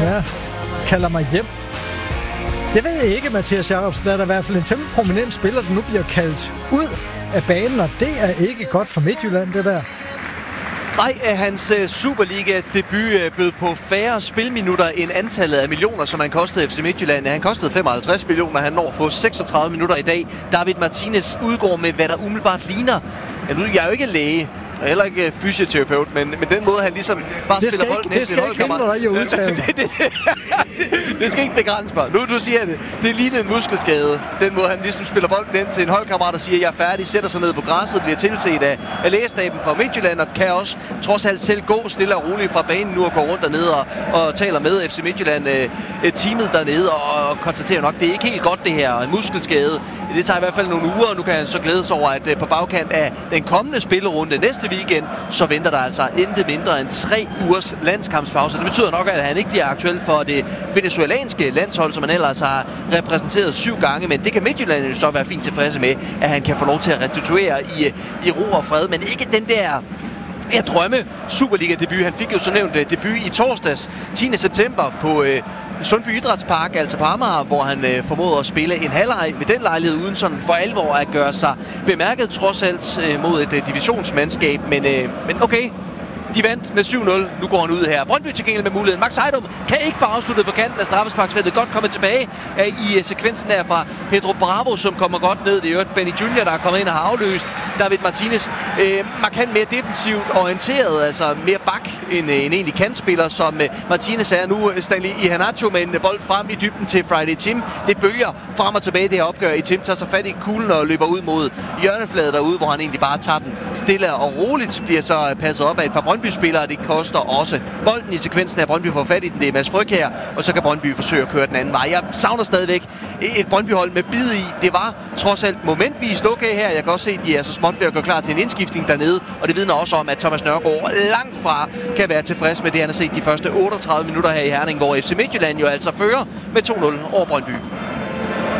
Ja, kalder mig hjem. Jeg ved ikke, Mathias Jacobsen, der er der i hvert fald en temmelig prominent spiller, der nu bliver kaldt ud af banen, og det er ikke godt for Midtjylland, det der. Nej, hans Superliga-debut bød på færre spilminutter end antallet af millioner, som han kostede FC Midtjylland. Han kostede 55 millioner, han når få 36 minutter i dag. David Martinez udgår med, hvad der umiddelbart ligner. Jeg er jo ikke læge, og heller ikke fysioterapeut, men den måde, han ligesom bare spiller bolden hen til en holdkammerat. Det skal ikke begrænse mig. Nu siger jeg det. Det ligner en muskelskade. Den måde, han ligesom spiller bolden hen til en holdkammerat og siger, jeg er færdig, sætter sig ned på græsset, bliver tilset af lægestaben fra Midtjylland, og kan også trods alt selv gå stille og roligt fra banen nu og gå rundt dernede og taler med FC Midtjylland teamet dernede og konstaterer nok, det er ikke helt godt det her. En muskelskade. Det tager i hvert fald nogle uger, og nu kan han så glæde sig over, at på bagkant af den kommende spillerunde næste weekend, så venter der altså intet mindre end 3 ugers landskampspause. Det betyder nok, at han ikke bliver aktuel for det venezuelanske landshold, som han ellers har repræsenteret 7 gange, men det kan Midtjylland jo så være fint tilfredse med, at han kan få lov til at restituere i ro og fred, men ikke den der drømme Superliga-debut. Han fik jo så nævnt debut i torsdags, 10. september på Sundby Idrætspark, altså på Amager, hvor han formåede at spille en halvleg ved den lejlighed, uden sådan for alvor at gøre sig bemærket, trods alt mod et divisionsmandskab. Men okay, de vandt med 7-0. Nu går han ud her. Brøndby til gengæld med muligheden. Max Heidum kan ikke få afsluttet på kanten af straffesparksfeltet. Godt kommet tilbage i sekvensen der fra Pedro Bravo, som kommer godt ned. Det er jo Benny Junior, der er kommet ind og har afløst David Martinez. Markant mere defensivt orienteret, altså mere bak end en egentlig kantspiller, som Martinez er nu. Stanley Iheanacho med en bold frem i dybden til Friday Tim. Det bølger frem og tilbage det her opgør. I Tim tager så fat i kuglen og løber ud mod hjørnefladet derude, hvor han egentlig bare tager den stille og roligt. Bliver så passet op af et par Brøndby-spillere. Det koster også bolden i sekvensen af Brøndby får fat i den. Det er Mads Fryg her, og så kan Brøndby forsøge at køre den anden vej. Jeg savner stadigvæk et Brøndby-hold med bid i. Det var trods alt momentvis okay her. Jeg kan også se, at de er så småt ved at gå klar til en indskiftning dernede, og det vidner også om, at Thomas Nørgaard langt fra kan være tilfreds med det, han har set de første 38 minutter her i Herning, hvor FC Midtjylland jo altså fører med 2-0 over Brøndby.